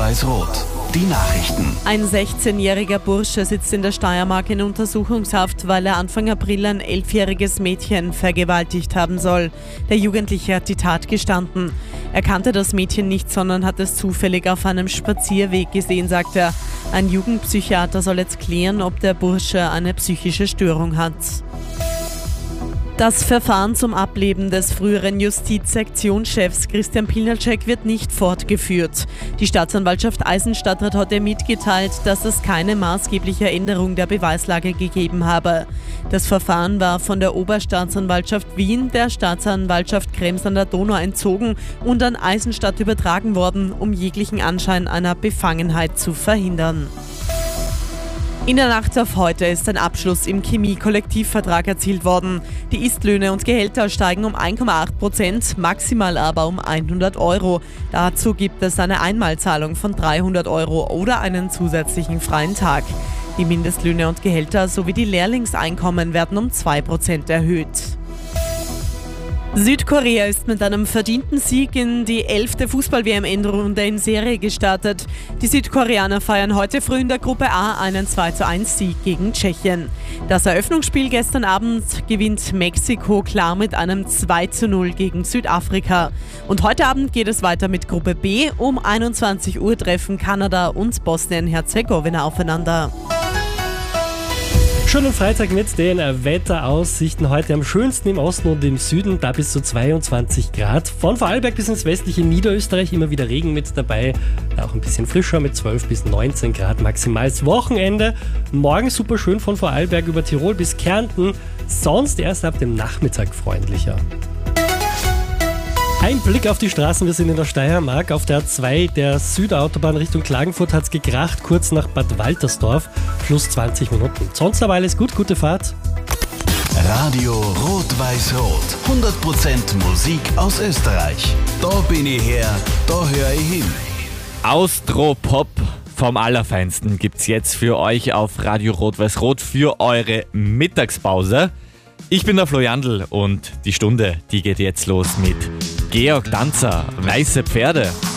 Rot-Weiß-Rot. Die Nachrichten. Ein 16-jähriger Bursche sitzt in der Steiermark in Untersuchungshaft, weil er Anfang April ein 11-jähriges Mädchen vergewaltigt haben soll. Der Jugendliche hat die Tat gestanden. Er kannte das Mädchen nicht, sondern hat es zufällig auf einem Spazierweg gesehen, sagt er. Ein Jugendpsychiater soll jetzt klären, ob der Bursche eine psychische Störung hat. Das Verfahren zum Ableben des früheren Justizsektionschefs Christian Pilnacek wird nicht fortgeführt. Die Staatsanwaltschaft Eisenstadt hat heute mitgeteilt, dass es keine maßgebliche Änderung der Beweislage gegeben habe. Das Verfahren war von der Oberstaatsanwaltschaft Wien der Staatsanwaltschaft Krems an der Donau entzogen und an Eisenstadt übertragen worden, um jeglichen Anschein einer Befangenheit zu verhindern. In der Nacht auf heute ist ein Abschluss im Chemie-Kollektivvertrag erzielt worden. Die Istlöhne und Gehälter steigen um 1,8%, maximal aber um 100 Euro. Dazu gibt es eine Einmalzahlung von 300 Euro oder einen zusätzlichen freien Tag. Die Mindestlöhne und Gehälter sowie die Lehrlingseinkommen werden um 2% erhöht. Südkorea ist mit einem verdienten Sieg in die 11. Fußball-WM-Endrunde in Serie gestartet. Die Südkoreaner feiern heute früh in der Gruppe A einen 2:1-Sieg gegen Tschechien. Das Eröffnungsspiel gestern Abend gewinnt Mexiko klar mit einem 2:0 gegen Südafrika. Und heute Abend geht es weiter mit Gruppe B. Um 21 Uhr treffen Kanada und Bosnien-Herzegowina aufeinander. Schönen Freitag mit den Wetteraussichten. Heute am schönsten im Osten und im Süden, da bis zu 22 Grad. Von Vorarlberg bis ins westliche Niederösterreich immer wieder Regen mit dabei. Auch ein bisschen frischer mit 12 bis 19 Grad maximales Wochenende. Morgen super schön von Vorarlberg über Tirol bis Kärnten. Sonst erst ab dem Nachmittag freundlicher. Ein Blick auf die Straßen, wir sind in der Steiermark. Auf der A2 der Südautobahn Richtung Klagenfurt hat es gekracht, kurz nach Bad Waltersdorf, plus 20 Minuten. Sonst aber alles gut, gute Fahrt. Radio Rot-Weiß-Rot. 100% Musik aus Österreich. Da bin ich her, da höre ich hin. Austropop vom Allerfeinsten gibt's jetzt für euch auf Radio Rot-Weiß-Rot für eure Mittagspause. Ich bin der Flo Jandl und die Stunde, die geht jetzt los mit Georg Danzer, Weiße Pferde.